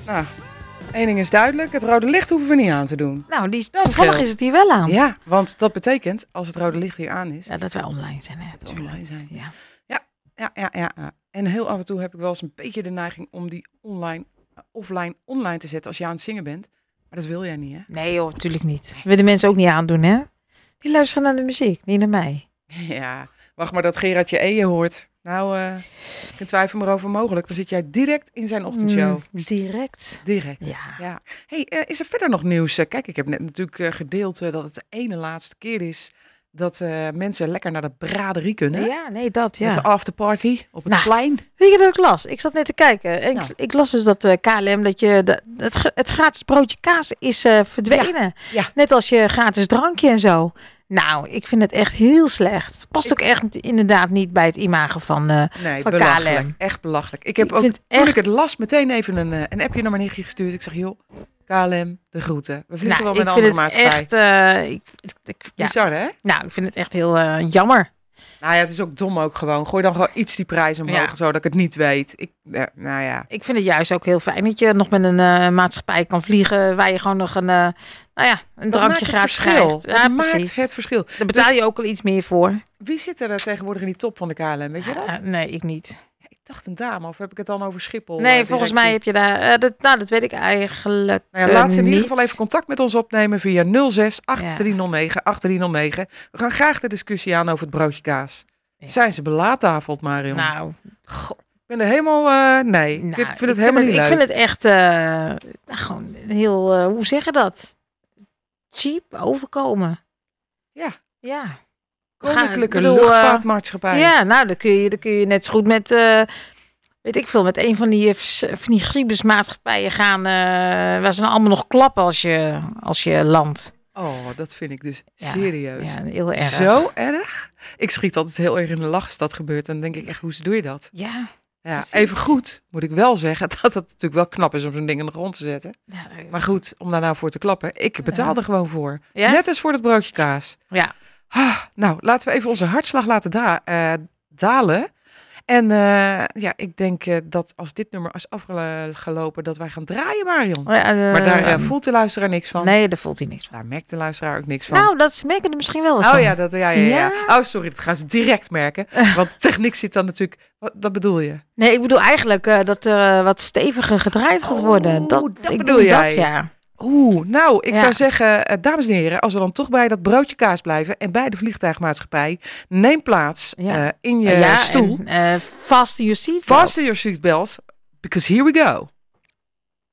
Nou, één ding is duidelijk. Het rode licht hoeven we niet aan te doen. Nou, Dat toevallig scheelt. is het hier wel aan. Ja, want dat betekent, als het rode licht hier aan is... Ja, dat wij online zijn. Hè, dat we online zijn. Ja. Ja. En heel af en toe heb ik wel eens een beetje de neiging om die offline online te zetten als je aan het zingen bent. Maar dat wil jij niet, hè? Nee joh, natuurlijk niet. We willen mensen ook niet aandoen, hè? Die luisteren naar de muziek, niet naar mij. Ja, wacht maar dat Gerardje je hoort. Nou, geen twijfel meer over mogelijk. Dan zit jij direct in zijn ochtendshow. Direct. Ja. Hey, is er verder nog nieuws? Kijk, ik heb net natuurlijk gedeeld dat het de ene laatste keer is dat mensen lekker naar de braderie kunnen. Ja, nee, dat, ja. Met de afterparty op het plein. Weet je dat ik las? Ik zat net te kijken. En Nou. ik las dus dat KLM, dat het gratis broodje kaas is verdwenen. Ja. Net als je gratis drankje en zo. Nou, ik vind het echt heel slecht. Past ook echt inderdaad niet bij het imago van van belachelijk. KLM. Echt belachelijk. Ik heb Ik ook, vind toen echt- ik het las, meteen even een appje naar mijn nichtje gestuurd. Ik zeg, joh, KLM, de groeten. We vliegen wel met een andere maatschappij. Bizar, hè? Nou, ik vind het echt heel jammer. Nou ja, het is ook dom ook gewoon. Gooi dan gewoon iets die prijs omhoog, Ja. zodat ik het niet weet. Nou ja. Ik vind het juist ook heel fijn dat je nog met een maatschappij kan vliegen waar je gewoon nog een drankje gratis krijgt. Ja, Dat maakt precies. het verschil. Daar betaal je ook al iets meer voor. Wie zit er tegenwoordig in die top van de KLM? Weet je dat? Nee, ik niet. Ik dacht een dame, of heb ik het dan over Schiphol? Nee, volgens mij heb je daar... dat weet ik eigenlijk Nou ja, laat ze in niet. ieder geval even contact met ons opnemen via 06 8309 8309. We gaan graag de discussie aan over het broodje kaas. Ja. Zijn ze belaattafeld, Marion? Nou, Goh, ik ben er helemaal... nee, ik vind het helemaal niet leuk. Ik vind het echt gewoon heel... hoe zeg je dat? Cheap overkomen. Ja. Ja. Koninklijke luchtvaartmaatschappij. Ja, nou, dan kun je net zo goed met... weet ik veel, met een van die Griebusmaatschappijen gaan... waar ze dan allemaal nog klappen als je landt. Oh, dat vind ik dus Ja, serieus. Ja, heel erg. Zo erg? Ik schiet altijd heel erg in de lach als dat gebeurt. En dan denk ik echt, hoe doe je dat? Ja. Ja, precies. even goed moet ik wel zeggen dat het natuurlijk wel knap is om zo'n ding in de grond te zetten. Ja, Maar goed, om daar nou voor te klappen. Ik betaal er gewoon voor. Ja? Net als voor het broodje kaas. Ja. Nou, laten we even onze hartslag laten dalen. En ik denk dat als dit nummer is afgelopen, dat wij gaan draaien, Marion. Maar daar voelt de luisteraar niks van. Nee, daar voelt hij niks van. Daar merkt de luisteraar ook niks van. Nou, dat merken er misschien wel eens Oh van. ja, ja. Oh, sorry, dat gaan ze direct merken. Want de techniek zit dan natuurlijk... Wat bedoel je? Nee, ik bedoel eigenlijk dat er wat steviger gedraaid gaat worden. dat ik bedoel denk jij. dat, ja. Nou, ik Ja. zou zeggen, dames en heren, als we dan toch bij dat broodje kaas blijven en bij de vliegtuigmaatschappij, neem plaats Ja. in je stoel. En, fasten your seatbelts. Fasten your seatbelts, because here we go.